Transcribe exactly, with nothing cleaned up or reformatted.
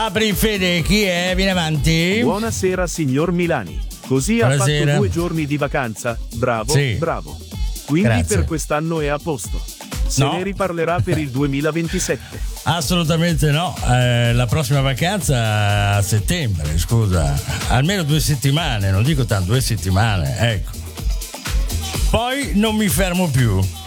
Apri Fede, chi è? Vieni avanti. Buonasera signor Milani. Così Buonasera. ha fatto due giorni di vacanza. Bravo, Sì. bravo. Quindi Grazie. per quest'anno è a posto. Se No. ne riparlerà per il duemilaventisette. Assolutamente no, eh, la prossima vacanza a settembre, scusa, almeno due settimane, non dico tanto, due settimane, ecco. Poi non mi fermo più.